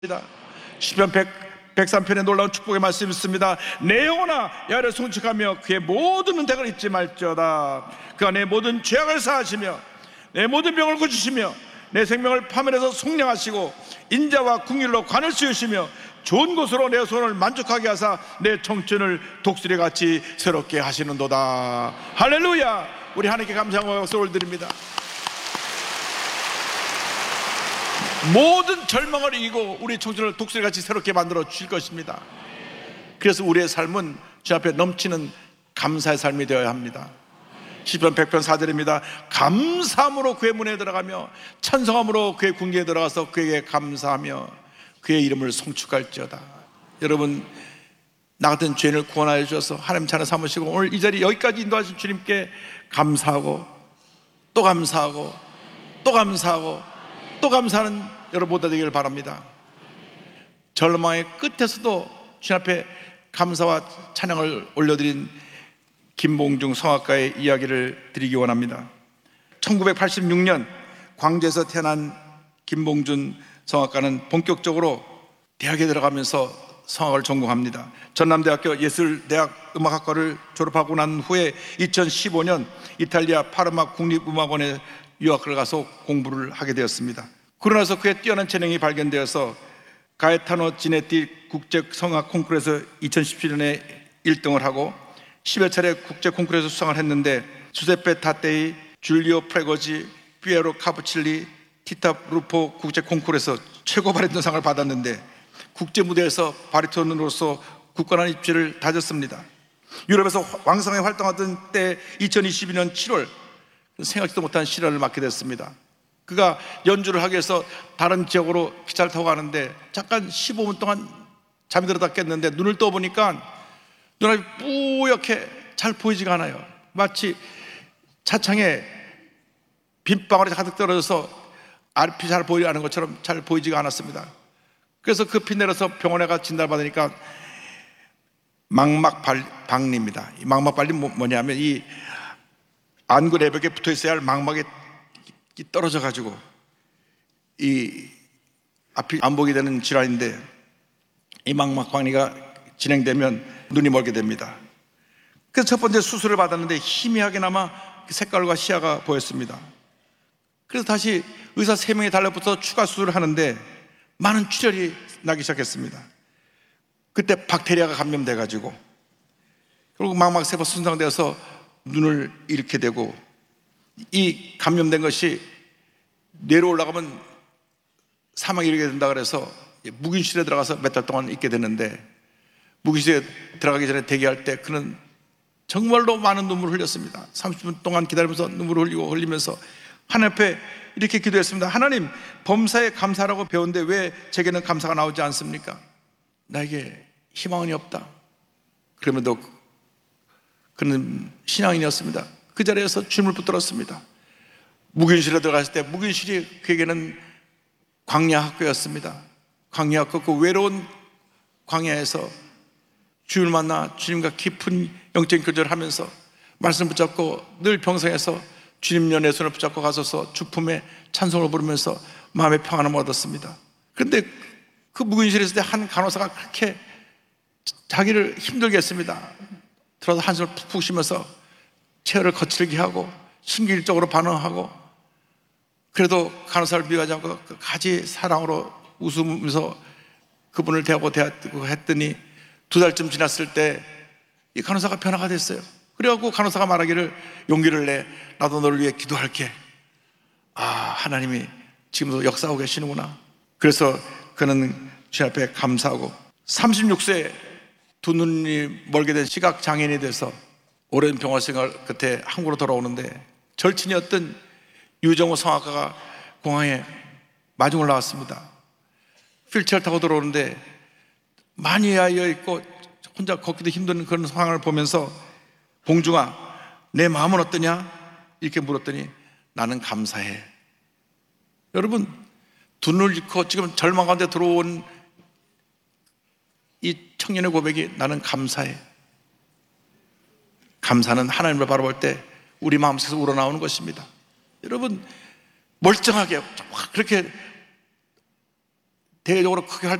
시편 103편에 놀라운 축복의 말씀이 있습니다. 내 영혼아 여호와를 송축하며 그의 모든 은택을 잊지 말지어다. 그가 내 모든 죄악을 사하시며 내 모든 병을 고치시며 내 생명을 파멸해서 속량하시고 인자와 궁일로 관을 씌우시며 좋은 곳으로 내 손을 만족하게 하사 내 청춘을 독수리같이 새롭게 하시는도다. 할렐루야. 우리 하나님께 감사하고 박수를 드립니다. 모든 절망을 이기고 우리 청춘을 독수리같이 새롭게 만들어 주실 것입니다. 그래서 우리의 삶은 주 앞에 넘치는 감사의 삶이 되어야 합니다. 시편 100편 4절입니다. 감사함으로 그의 문에 들어가며 찬송함으로 그의 궁계에 들어가서 그에게 감사하며 그의 이름을 송축할지어다. 여러분, 나 같은 죄인을 구원하여 주셔서 하나님 찬을 삼으시고 오늘 이 자리 여기까지 인도하신 주님께 감사하고 또 감사하고 또 감사하고 또 감사하는 여러분 모두 되기를 바랍니다. 절망의 끝에서도 주님 앞에 감사와 찬양을 올려드린 김봉중 성악가의 이야기를 드리기 원합니다. 1986년 광주에서 태어난 김봉준 성악가는 본격적으로 대학에 들어가면서 성악을 전공합니다. 전남대학교 예술대학 음악학과를 졸업하고 난 후에 2015년 이탈리아 파르마 국립음악원에 유학을 가서 공부를 하게 되었습니다. 그러고 나서 그의 뛰어난 재능이 발견되어서 가에타노 지네티 국제 성악 콩쿠르에서 2017년에 1등을 하고 10여 차례 국제 콩쿠르에서 수상을 했는데 주세페 타테이, 줄리오 프레거지, 피에로 카푸칠리, 티타 루포 국제 콩쿠르에서 최고 바리톤상을 받았는데 국제 무대에서 바리톤으로서 굳건한 입지를 다졌습니다. 유럽에서 왕성하게 활동하던 때 2022년 7월 생각지도 못한 시련을 맞게 됐습니다. 그가 연주를 하기 위해서 다른 지역으로 기차를 타고 가는데 잠깐 15분 동안 잠이 들었다 깼는데 눈을 떠보니까 눈앞이 뿌옇게 잘 보이지가 않아요. 마치 차창에 빗방울이 가득 떨어져서 앞이 잘 보이지 않은 것처럼 잘 보이지가 않았습니다. 그래서 급히 내려서 병원에 가 진단받으니까 망막박리입니다. 이 망막박리 뭐냐면 이 안구 내벽에 붙어 있어야 할 망막이 떨어져 가지고 이 앞이 안 보게 되는 질환인데 이 망막박리가 진행되면 눈이 멀게 됩니다. 그래서 첫 번째 수술을 받았는데 희미하게나마 색깔과 시야가 보였습니다. 그래서 다시 의사 3명이 달라붙어서 추가 수술을 하는데 많은 출혈이 나기 시작했습니다. 그때 박테리아가 감염돼 가지고 결국 망막세포 손상되어서 눈을 잃게 되고 이 감염된 것이 뇌로 올라가면 사망에 이르게 된다 그래서 묵인실에 들어가서 몇 달 동안 있게 되는데 묵인실에 들어가기 전에 대기할 때 그는 정말로 많은 눈물을 흘렸습니다. 30분 동안 기다리면서 눈물을 흘리면서 하나님 앞에 이렇게 기도했습니다. 하나님, 범사에 감사라고 배웠는데 왜 제게는 감사가 나오지 않습니까? 나에게 희망이 없다. 그러면도 그는 신앙인이었습니다. 그 자리에서 주님을 붙들었습니다. 묵인실에 들어갔을 때 묵인실이 그에게는 광야학교였습니다. 광야학교, 그 외로운 광야에서 주님을 만나 주님과 깊은 영적인 교제를 하면서 말씀 붙잡고 늘 병성에서 주님 연의 손을 붙잡고 가서서 주품에 찬송을 부르면서 마음의 평안을 얻었습니다. 그런데 그 묵인실에 있을 때 한 간호사가 그렇게 자기를 힘들게 했습니다. 들어서 한숨을 푹푹 쉬면서 체열을 거칠게 하고 신기일적으로 반응하고 그래도 간호사를 미워하지 않고 가지 사랑으로 웃으면서 그분을 대하고 했더니 2달쯤 지났을 때 이 간호사가 변화가 됐어요. 그래갖고 간호사가 말하기를 용기를 내, 나도 너를 위해 기도할게. 아, 하나님이 지금도 역사하고 계시는구나. 그래서 그는 주 앞에 감사하고 36세에 두 눈이 멀게 된 시각장애인이 돼서 오랜 병원 생활 끝에 한국으로 돌아오는데 절친이었던 유정호 성악가가 공항에 마중을 나왔습니다. 휠체어를 타고 들어오는데 많이 야여 있고 혼자 걷기도 힘든 그런 상황을 보면서 봉중아, 내 마음은 어떠냐? 이렇게 물었더니 나는 감사해. 여러분, 두 눈을 잃고 지금 절망 가운데 들어온 이 청년의 고백이 나는 감사해. 감사는 하나님을 바라볼 때 우리 마음속에서 우러나오는 것입니다. 여러분, 멀쩡하게 그렇게 대외적으로 크게